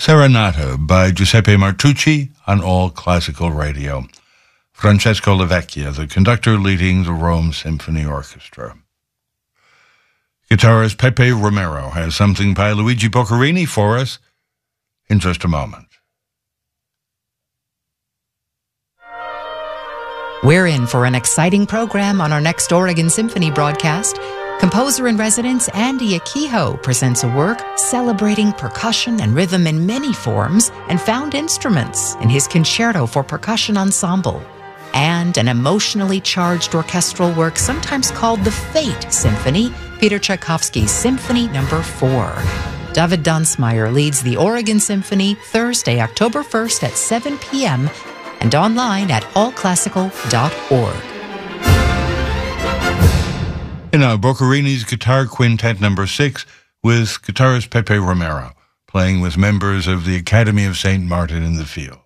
Serenata by Giuseppe Martucci on All Classical Radio. Francesco Lavecchia, the conductor leading the Rome Symphony Orchestra. Guitarist Pepe Romero has something by Luigi Boccherini for us in just a moment. We're in for an exciting program on our next Oregon Symphony broadcast. Composer-in-residence Andy Akiho presents a work celebrating percussion and rhythm in many forms and found instruments in his Concerto for Percussion Ensemble, and an emotionally charged orchestral work sometimes called the Fate Symphony, Peter Tchaikovsky's Symphony No. 4. David Dunsmeyer leads the Oregon Symphony Thursday, October 1st at 7 p.m. and online at allclassical.org. And now, Boccherini's Guitar Quintet No. 6 with guitarist Pepe Romero, playing with members of the Academy of St. Martin in the Fields.